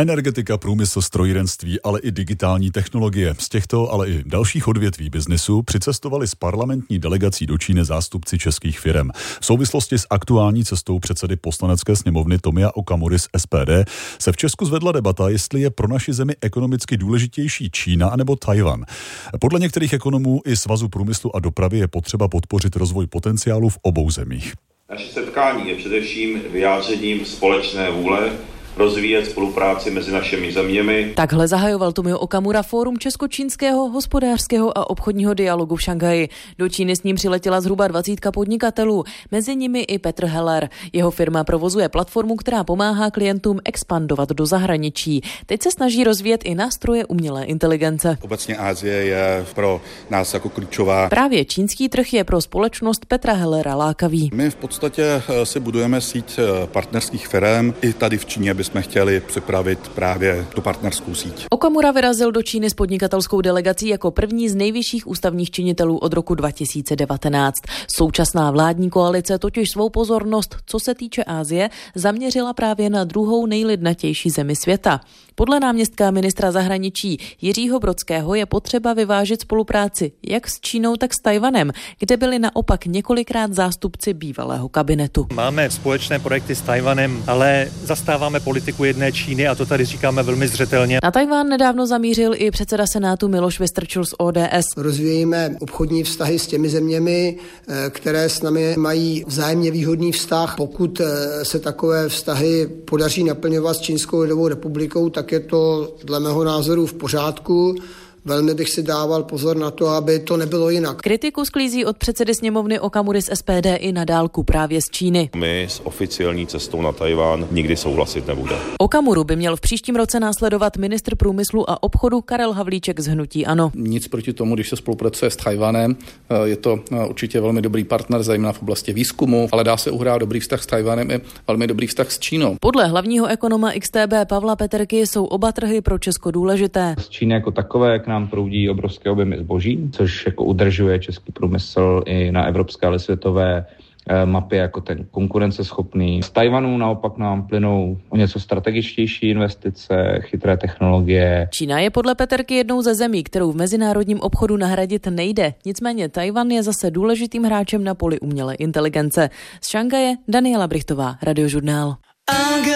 Energetika, průmysl, strojírenství, ale i digitální technologie. Z těchto, ale i dalších odvětví biznesu přicestovali s parlamentní delegací do Číny zástupci českých firem. V souvislosti s aktuální cestou předsedy Poslanecké sněmovny Tomia Okamury z SPD se v Česku zvedla debata, jestli je pro naši zemi ekonomicky důležitější Čína anebo Tchaj-wan. Podle některých ekonomů i Svazu průmyslu a dopravy je potřeba podpořit rozvoj potenciálu v obou zemích. Naše setkání je především vyjádřením společné vůle rozvíjet spolupráci mezi našimi zeměmi. Takhle zahajoval Tomio Okamura fórum česko-čínského hospodářského a obchodního dialogu v Šanghaji. Do Číny s ním přiletěla zhruba 20 podnikatelů, mezi nimi i Petr Heller. Jeho firma provozuje platformu, která pomáhá klientům expandovat do zahraničí. Teď se snaží rozvíjet i nástroje umělé inteligence. Obecně Asie je pro nás jako klíčová. Právě čínský trh je pro společnost Petra Hellera lákavý. My v podstatě si budujeme síť partnerských firem i tady v Číně bychom chtěli připravit právě tu partnerskou síť. Okamura vyrazil do Číny s podnikatelskou delegací jako první z nejvyšších ústavních činitelů od roku 2019. Současná vládní koalice totiž svou pozornost, co se týče Asie, zaměřila právě na druhou nejlidnatější zemi světa. Podle náměstka ministra zahraničí Jiřího Brodského je potřeba vyvážit spolupráci jak s Čínou, tak s Tchaj-wanem, kde byli naopak několikrát zástupci bývalého kabinetu. Máme společné projekty s Tchaj-wanem, ale zastáváme politiku jedné Číny a to tady říkáme velmi zřetelně. Na Tchaj-wan nedávno zamířil i předseda Senátu Miloš Vystrčil z ODS. Rozvíjíme obchodní vztahy s těmi zeměmi, které s námi mají vzájemně výhodný vztah. Pokud se takové vztahy podaří naplňovat s Čínskou lidovou republikou, tak je to dle mého názoru v pořádku. Velmi bych si dával pozor na to, aby to nebylo jinak. Kritiku sklízí od předsedy sněmovny Okamury z SPD i na dálku právě z Číny. My s oficiální cestou na Tchaj-wan nikdy souhlasit nebude. Okamuru by měl v příštím roce následovat ministr průmyslu a obchodu Karel Havlíček z hnutí ANO. Nic proti tomu, když se spolupracuje s Tchaj-wanem, je to určitě velmi dobrý partner, zejména v oblasti výzkumu, ale dá se uhrát dobrý vztah s Tchaj-wanem i velmi dobrý vztah s Čínou. Podle hlavního ekonoma XTB Pavla Peterky jsou oba trhy pro Česko důležité. Z Číny jako takové k nám proudí obrovské objemy zboží, což jako udržuje český průmysl i na evropské, ale světové mapy jako ten konkurenceschopný. Z Tchaj-wanu naopak nám plynou o něco strategičtější investice, chytré technologie. Čína je podle Peterky jednou ze zemí, kterou v mezinárodním obchodu nahradit nejde. Nicméně Tchaj-wan je zase důležitým hráčem na poli umělé inteligence. Z Šanghaje Daniela Brichtová, Radiožurnál.